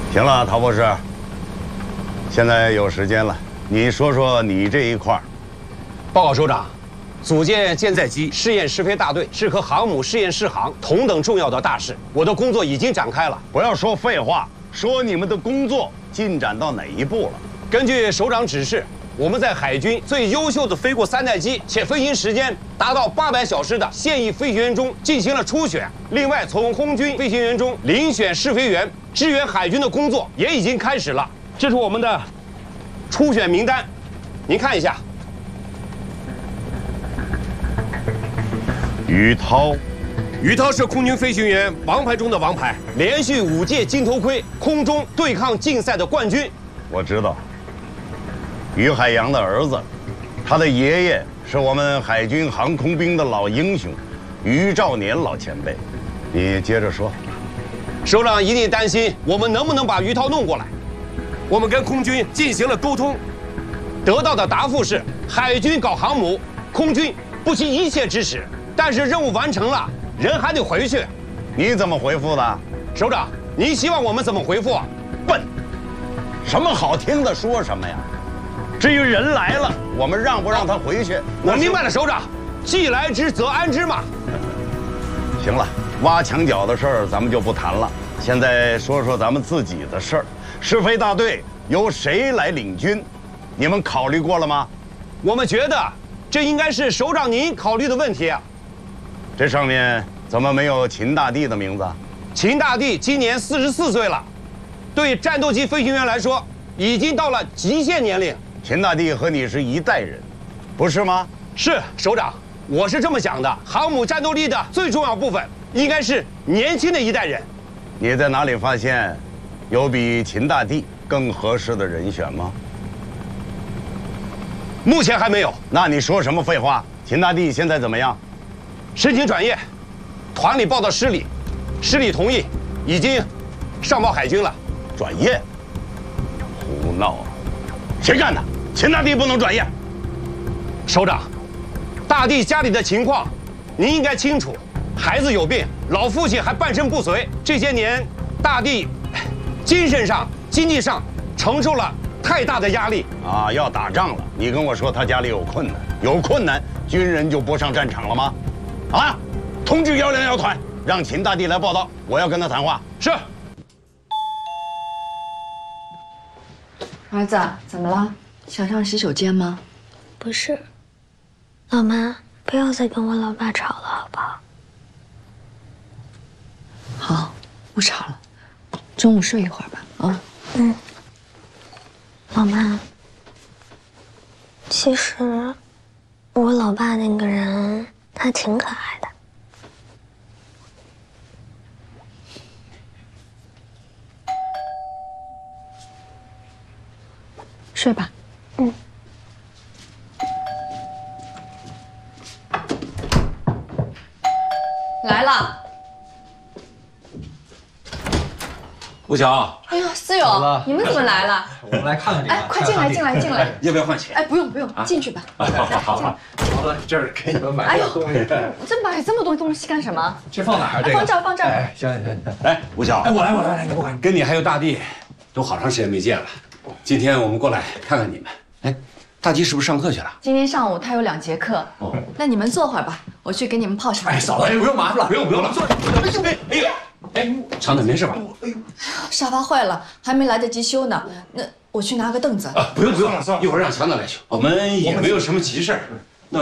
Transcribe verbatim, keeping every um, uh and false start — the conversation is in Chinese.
行了，陶博士，现在有时间了，你说说你这一块儿。 报告首长，组建舰载机试验试飞大队是和航母试验试航同等重要的大事，我的工作已经展开了。 不要说废话，说你们的工作进展到哪一步了？ 根据首长指示，我们在海军最优秀的飞过三代机且飞行时间达到八百小时的现役飞行员中进行了初选。另外，从空军飞行员中遴选试飞员，支援海军的工作也已经开始了。这是我们的初选名单，您看一下。 于涛， 于涛是空军飞行员王牌中的王牌，连续五届金头盔空中对抗竞赛的冠军。 我知道。于海洋的儿子，他的爷爷是我们海军航空兵的老英雄，于兆年老前辈。你接着说。 首长一定担心我们能不能把于涛弄过来。我们跟空军进行了沟通，得到的答复是海军搞航母，空军不惜一切支持。但是任务完成了，人还得回去。 你怎么回复的？ 首长，您希望我们怎么回复啊？ 笨，什么好听的说什么呀？至于人来了，我们让不让他回去？ 我明白了，首长，既来之则安之嘛。 行了，挖墙脚的事儿咱们就不谈了。现在说说咱们自己的事儿。试飞大队由谁来领军？你们考虑过了吗？ 我们觉得这应该是首长您考虑的问题啊。 这上面怎么没有秦大帝的名字？ 秦大帝今年四十四岁了，对战斗机飞行员来说，已经到了极限年龄。 秦大帝和你是一代人，不是吗？ 是，首长，我是这么想的。航母战斗力的最重要部分，应该是年轻的一代人。 你在哪里发现有比秦大帝更合适的人选吗？ 目前还没有。 那你说什么废话？秦大帝现在怎么样？ 申请转业，团里报到师里，师里同意，已经上报海军了。 转业？胡闹！谁干的？秦大帝不能转业。 首长，大帝家里的情况，您应该清楚。孩子有病，老父亲还半身不遂。这些年，大帝精神上、经济上承受了太大的压力啊！要打仗了，你跟我说他家里有困难，有困难，军人就不上战场了吗？啊！通知幺零幺团，让秦大帝来报道，我要跟他谈话。 是。 儿子，怎么了？想上洗手间吗？ 不是，老妈，不要再跟我老爸吵了，好不好？ 好，不吵了。中午睡一会儿吧，啊。 嗯。老妈，其实我老爸那个人，他挺可爱的。 睡吧。 嗯。 来了。 吴乔。 哎呦，思友，你们怎么来了？ 我们来看看这个。 哎，快进来，进来，进来。 要不要换鞋？ 哎，不用，不用，进去吧。 好好好好。好了，这儿给你们买点东西。 这买这么多东西干什么？ 这放哪儿？这个放这儿，放这儿。 哎，行行行。哎，吴乔。哎，我来，我来，你我跟你还有大地，都好长时间没见了。今天我们过来看看你们。哎，大地是不是上课去了？ 今天上午他有两节课。哦。那你们坐会儿吧，我去给你们泡茶。 哎，嫂子，不用麻烦了，不用不用了，坐。哎呦，哎呀，哎，强子没事吧？哎呦， 沙发坏了，还没来得及修呢。那我去拿个凳子。 啊，不用不用，一会儿让强子来修。我们也没有什么急事儿。